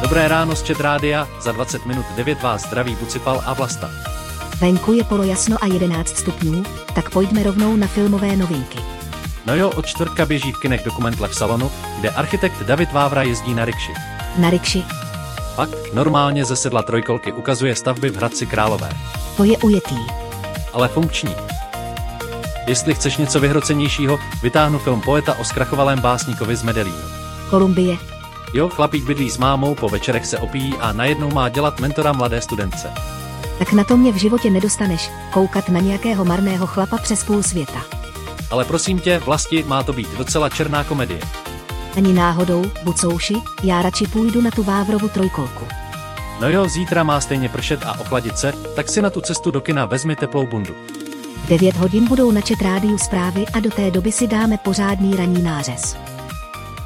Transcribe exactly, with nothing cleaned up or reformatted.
Dobré ráno z Chat Rádia, za dvacet minut devět vás zdraví Bucipal a Vlasta. Venku je polojasno a jedenáct stupňů, tak pojďme rovnou na filmové novinky. No jo, od čtvrtka běží v kinech dokument Lev Salonu, kde architekt David Vávra jezdí na rikši. Na rikši? Pak normálně ze sedla trojkolky ukazuje stavby v Hradci Králové. To je ujetý. Ale funkční. Jestli chceš něco vyhrocenějšího, vytáhnu film poeta o zkrachovalém básníkovi z Medellínu. Kolumbie. Jo, chlapík bydlí s mámou, po večerech se opíjí a najednou má dělat mentora mladé studentce. Tak na to mě v životě nedostaneš, koukat na nějakého marného chlapa přes půl světa. Ale prosím tě, Vlasti, má to být docela černá komedie. Ani náhodou, bucouši, já radši půjdu na tu Vávrovu trojkolku. No jo, zítra má stejně pršet a ochladit se, tak si na tu cestu do kina vezmi teplou bundu. V devět hodin budou na Chat Rádiu zprávy a do té doby si dáme pořádný ranní nářez.